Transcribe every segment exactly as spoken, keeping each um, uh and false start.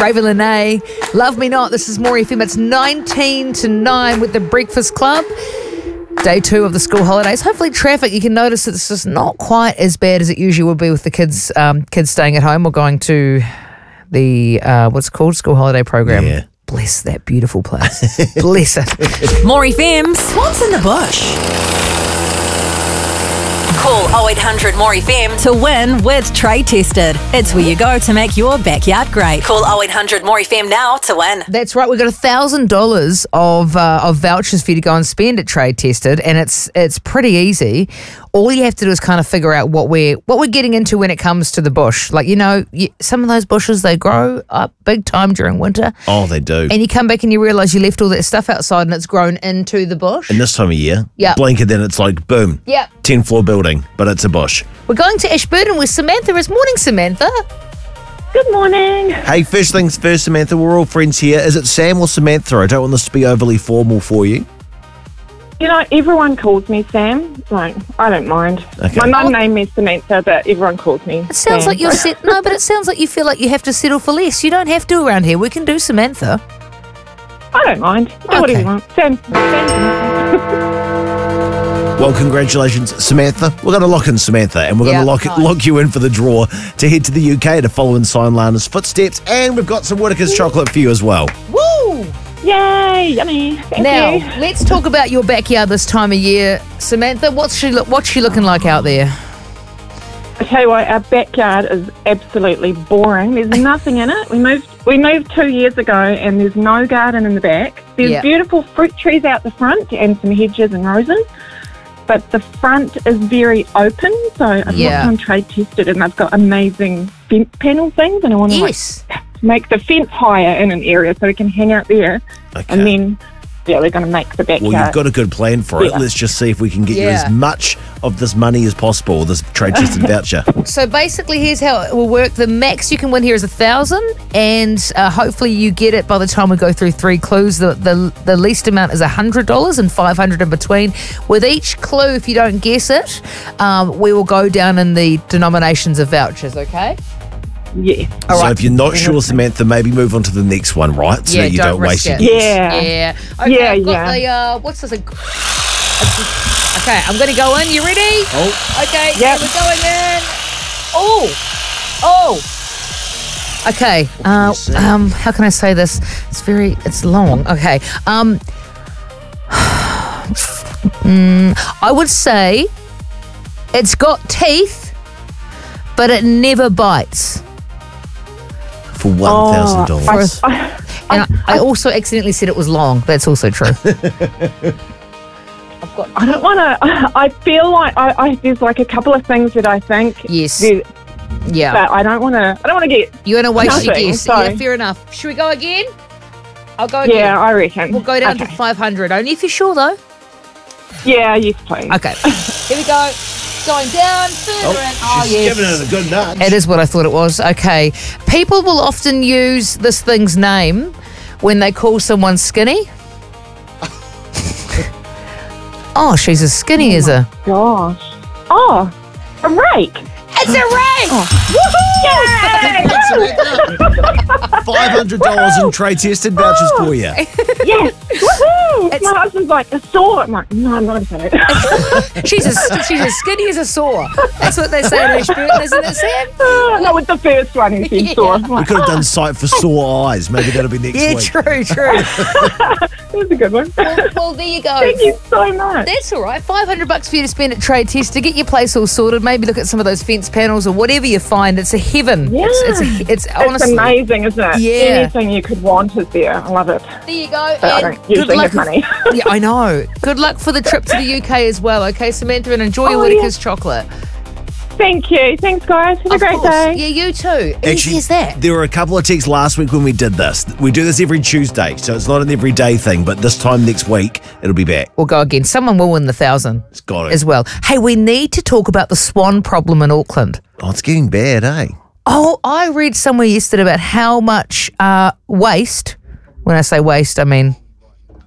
Raven Lene, Love Me Not. This is More F M. It's nineteen to nine with the Breakfast Club. Day two of the school holidays. Hopefully traffic, you can notice it's just not quite as bad as it usually would be with the kids um, kids staying at home or going to the, uh, what's it called, school holiday program. Yeah. Bless that beautiful place. Bless it. More F M's. What's in the bush? Call oh eight hundred more F M to win with Trade Tested. It's where you go to make your backyard great. Call oh eight hundred more F M now to win. That's right. We've got one thousand dollars of uh, of vouchers for you to go and spend at Trade Tested, and it's it's pretty easy. All you have to do is kind of figure out what we're what we're getting into when it comes to the bush. Like, you know, you, some of those bushes, they grow up big time during winter. Oh, they do. And you come back and you realise you left all that stuff outside and it's grown into the bush. And this time of year, Yeah. blink and then it's like, boom, Yeah. ten-floor building, but it's a bush. We're going to Ashburton with Samantha. It's morning, Samantha. Good morning. Hey, first things first, Samantha, we're all friends here. Is it Sam or Samantha? I don't want this to be overly formal for you. You know, everyone calls me Sam. Like, I don't mind. Okay. My mum named me Samantha, but everyone calls me It sounds Sam. like you're set. No, but it sounds like you feel like you have to settle for less. You don't have to around here. We can do Samantha. I don't mind. Do Okay. whatever you want. Sam. Sam. Well, congratulations, Samantha. We're going to lock in Samantha, and we're going Yeah, to lock nice. lock you in for the draw to head to the U K to follow in Sign Lana's footsteps, and we've got some Whittaker's chocolate for you as well. Woo! Yay, yummy. Thank Now, you. let's talk about your backyard this time of year. Samantha, what's she look, what's she looking like out there? I tell you what, our backyard is absolutely boring. There's nothing in it. We moved we moved two years ago and there's no garden in the back. There's Yeah. beautiful fruit trees out the front and some hedges and roses. But the front is very open, so I've Yeah. looked on Trade Tested and they've got amazing fence panel things and I want to Yes. like, make the fence higher in an area so we can hang out there. Okay. And then, yeah, we're going to make the backyard. Well, you've got a good plan for it. Yeah. Let's just see if we can get you Yeah. as much of this money as possible, this trade tested voucher. So basically, here's how it will work. The max you can win here is a thousand, and uh, hopefully you get it by the time we go through three clues. The the, the least amount is a hundred dollars and five hundred in between. With each clue, if you don't guess it, um, we will go down in the denominations of vouchers. Okay. Yeah. All so right. if you're not sure, Samantha, maybe move on to the next one, right? So Yeah, that you don't don't, waste risk your it. guess. Yeah. Yeah. Okay. Yeah, I've got yeah. the uh, what's this? Okay, I'm going to go in. You ready? Oh, Okay, Yep. we're going in. Oh, oh. Okay. Uh, um, how can I say this? It's very, it's long. Okay. Um, mm, I would say it's got teeth, but it never bites. for one thousand dollars. Oh, I, And I, I also accidentally said it was long. That's also true. I don't want to. I feel like I, I there's like a couple of things that I think. Yes. that- Yeah. But I don't want to. I don't want to get. You want to waste your Nothing, guess. so- Yeah, fair enough. Should we go again? I'll go again. Yeah, I reckon. We'll go down okay. to five hundred. Only if you're sure, though. Yeah, yes, please. Okay. Here we go. Going down, further in. Oh, she's yes. giving it a good nudge. It is what I thought it was. Okay. People will often use this thing's name when they call someone skinny. Oh, she's as skinny as a... Gosh. Oh, a rake. It's a rake! five hundred dollars in trade tested vouchers for you. Yes. Woohoo! It's- My husband's like, a saw. I'm like, no, I'm not going to say it. She's as, she's as skinny as a saw. That's what they say in Ashburton, isn't it, Sam? No, with the first one, he said saw. I'm We like, could have done sight for sore eyes. Maybe that'll be next Yeah, week. true, true. that's a good one. Well, well, there you go. Thank you so much. That's all right. five hundred bucks for you to spend at Trade Test to get your place all sorted. Maybe look at some of those fence panels or whatever you find. It's a heaven. Yeah. It's, it's, a, it's It's honestly. amazing, isn't it? Yeah. Anything you could want is there. I love it. There you go. But I And don't good usually luck. have money. Yeah, I know. Good luck for the trip to the U K as well. Okay, Samantha, and enjoy your Oh, Whittaker's chocolate. Thank you. Thanks, guys. Have a Of great course. day. Yeah, you too. Easy Actually, as that. there were a couple of texts last week when we did this. We do this every Tuesday, so it's not an everyday thing, but this time next week, it'll be back. We'll go again. Someone will win the thousand It's got it. as well. Hey, we need to talk about the swan problem in Auckland. Oh, it's getting bad, eh? Oh, I read somewhere yesterday about how much uh, waste, when I say waste, I mean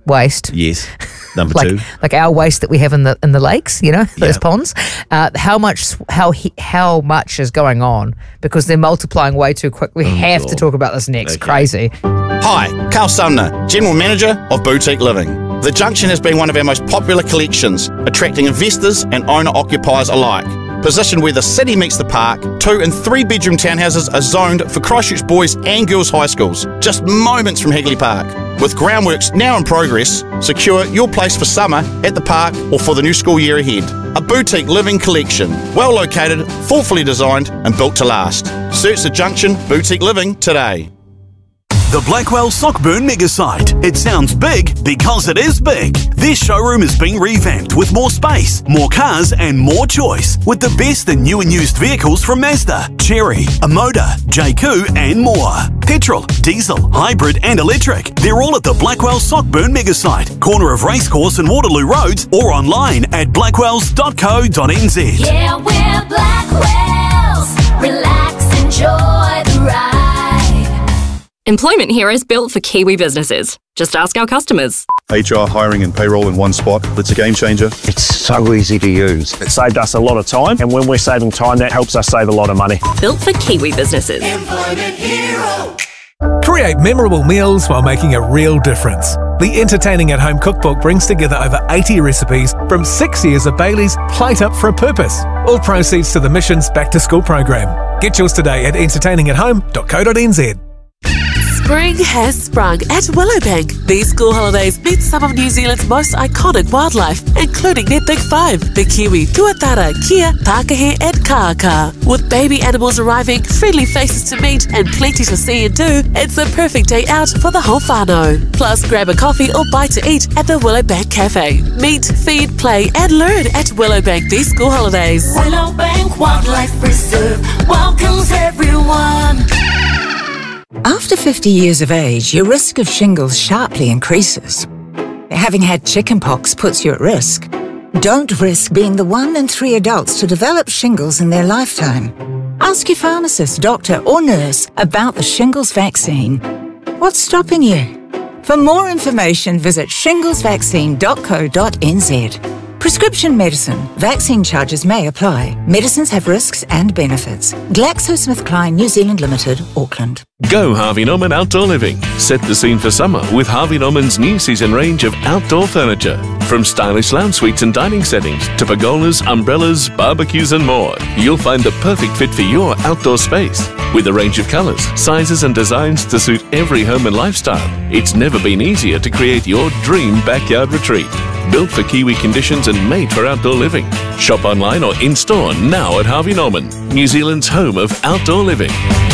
waste. Yes. Number like, two. like our waste that we have in the in the lakes, you know, those Yeah. ponds. Uh, how much how he, how much is going on because they're multiplying way too quick. We have to God. talk about this next. Okay. Crazy. Hi, Carl Sumner, General Manager of Boutique Living. The Junction has been one of our most popular collections, attracting investors and owner-occupiers alike. Positioned where the city meets the park, two and three bedroom townhouses are zoned for Christchurch boys and girls high schools, just moments from Hagley Park. With groundworks now in progress, secure your place for summer at the park or for the new school year ahead. A boutique living collection, well located, thoughtfully designed and built to last. Search the Junction Boutique Living today. The Blackwell Sockburn Mega Site. It sounds big because it is big. This showroom is being revamped with more space, more cars and more choice, with the best in new and used vehicles from Mazda, Chery, Amoda, J Q and more. Petrol, diesel, hybrid and electric. They're all at the Blackwell Sockburn Mega Site, corner of Racecourse and Waterloo Roads, or online at blackwells dot co dot n z. Yeah, we're Blackwells. Relax, enjoy the ride. Employment here is built for Kiwi businesses. Just ask our customers. H R, hiring and payroll in one spot. It's a game changer. It's so easy to use. It saved us a lot of time, and when we're saving time, that helps us save a lot of money. Built for Kiwi businesses. Employment Hero. Create memorable meals while making a real difference. The Entertaining at Home cookbook brings together over eighty recipes from six years of Bailey's Plate Up for a Purpose. All proceeds to the Mission's Back to School program. Get yours today at entertaining at home dot co dot n z. Spring has sprung at Willowbank. These school holidays meet some of New Zealand's most iconic wildlife, including their big five, the kiwi, tuatara, kia, pākehē and kāka. With baby animals arriving, friendly faces to meet and plenty to see and do, it's a perfect day out for the whole whānau. Plus, grab a coffee or bite to eat at the Willowbank Cafe. Meet, feed, play and learn at Willowbank these school holidays. Willowbank Wildlife Reserve welcomes everyone. After fifty years of age, your risk of shingles sharply increases. Having had chickenpox puts you at risk. Don't risk being the one in three adults to develop shingles in their lifetime. Ask your pharmacist, doctor or nurse about the shingles vaccine. What's stopping you? For more information, visit shingles vaccine dot co dot n z. Prescription medicine. Vaccine charges may apply. Medicines have risks and benefits. GlaxoSmithKline New Zealand Limited, Auckland. Go Harvey Norman Outdoor Living. Set the scene for summer with Harvey Norman's new season range of outdoor furniture. From stylish lounge suites and dining settings to pergolas, umbrellas, barbecues and more. You'll find the perfect fit for your outdoor space. With a range of colours, sizes and designs to suit every home and lifestyle, it's never been easier to create your dream backyard retreat. Built for Kiwi conditions and made for outdoor living. Shop online or in-store now at Harvey Norman, New Zealand's home of outdoor living.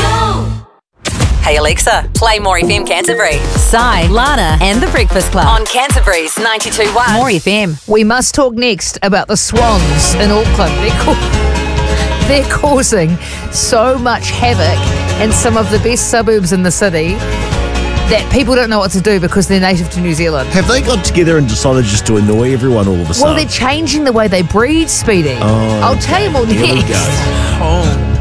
Hey Alexa, play More F M Canterbury. Sai, Lana and The Breakfast Club on Canterbury's ninety-two point one. More F M. We must talk next about the swans in Auckland. They're, ca- they're causing so much havoc in some of the best suburbs in the city that people don't know what to do because they're native to New Zealand. Have they got together and decided just to annoy everyone all of a sudden? Well, they're changing the way they breed, Speedy. Oh, I'll tell you more here we next. go. Oh.